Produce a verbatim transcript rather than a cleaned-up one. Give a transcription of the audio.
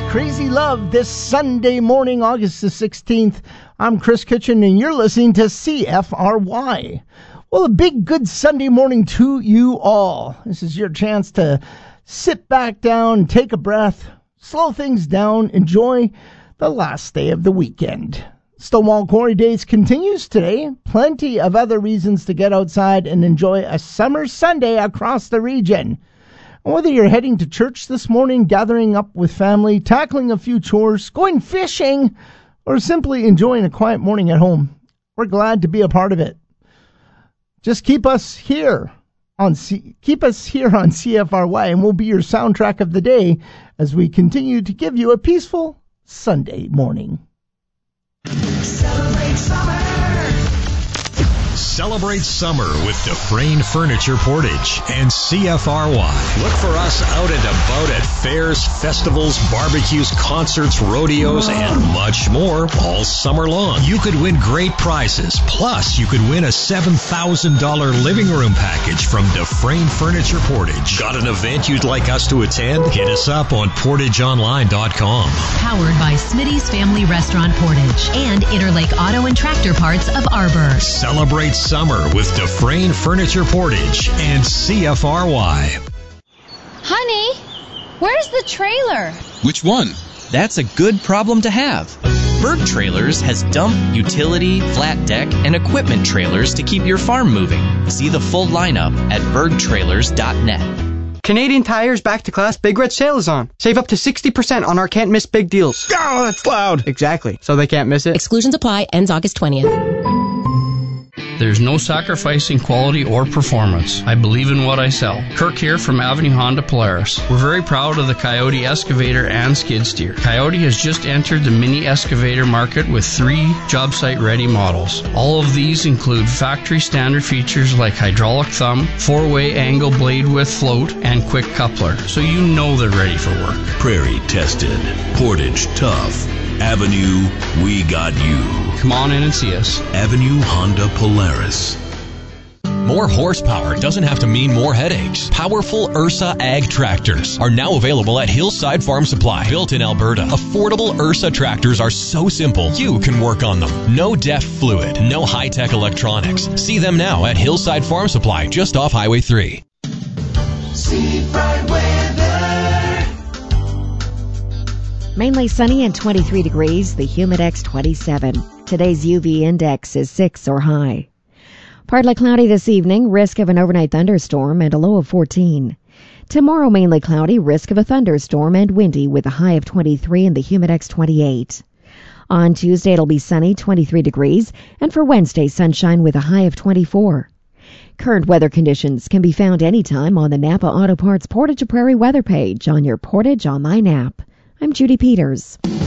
Crazy Love this Sunday morning, August the sixteenth. I'm Chris Kitchen, and you're listening to C F R Y. Well, a big good Sunday morning to you all. This is your chance to sit back down, take a breath, slow things down, enjoy the last day of the weekend. Stonewall Quarry Days continues today. Plenty of other reasons to get outside and enjoy a summer Sunday across the region. Whether you're heading to church this morning, gathering up with family, tackling a few chores, going fishing, or simply enjoying a quiet morning at home, we're glad to be a part of it. Just keep us here on C- keep us here on C F R Y, and we'll be your soundtrack of the day as we continue to give you a peaceful Sunday morning. Celebrate summer. Celebrate summer with Dufresne Furniture Portage and C F R Y. Look for us out and about at fairs, festivals, barbecues, concerts, rodeos, and much more all summer long. You could win great prizes. Plus, you could win a seven thousand dollars living room package from Dufresne Furniture Portage. Got an event you'd like us to attend? Hit us up on portage online dot com. Powered by Smitty's Family Restaurant Portage and Interlake Auto and Tractor Parts of Arbor. Celebrate summer with Dufresne Furniture Portage and C F R Y. Honey, where's the trailer? Which one? That's a good problem to have. Berg Trailers has dump, utility, flat deck, and equipment trailers to keep your farm moving. See the full lineup at berg trailers dot net. Canadian Tire's Back to Class Big Red Sale is on. Save up to sixty percent on our can't miss big deals. Oh, that's loud. Exactly. So they can't miss it. Exclusions apply. Ends August twentieth. There's no sacrificing quality or performance. I believe in what I sell. Kirk here from Avenue Honda Polaris. We're very proud of the Coyote Excavator and Skid Steer. Coyote has just entered the mini excavator market with three job site ready models. All of these include factory standard features like hydraulic thumb, four-way angle blade width float, and quick coupler, so you know they're ready for work. Prairie tested, Portage tough. Avenue, we got you. Come on in and see us. Avenue Honda Polaris. More horsepower doesn't have to mean more headaches. Powerful Ursa Ag tractors are now available at Hillside Farm Supply. Built in Alberta, affordable Ursa tractors are so simple you can work on them. No D E F fluid, no high-tech electronics. See them now at Hillside Farm Supply, just off Highway three. Seafront weather. Mainly sunny and twenty-three degrees, the Humidex twenty-seven. Today's U V index is six or high. Partly cloudy this evening, risk of an overnight thunderstorm and a low of fourteen. Tomorrow mainly cloudy, risk of a thunderstorm and windy with a high of twenty-three and the Humidex twenty-eight. On Tuesday it'll be sunny, twenty-three degrees, and for Wednesday sunshine with a high of twenty-four. Current weather conditions can be found anytime on the Napa Auto Parts Portage Prairie weather page on your Portage Online app. I'm Judy Peters.